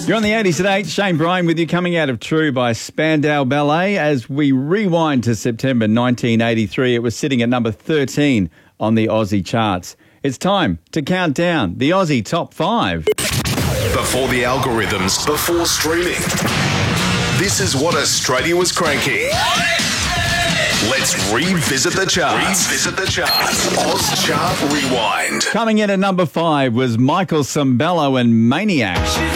You're on the 80s at 8. Shane Bryan with you, coming out of True by Spandau Ballet. As we rewind to September 1983, it was sitting at number 13 on the Aussie charts. It's time to count down the Aussie Top 5. Before the algorithms, before streaming. This is what Australia was cranking. Let's revisit the charts. Oz Chart Rewind. Coming in at number 5 was Michael Sembello and Maniac.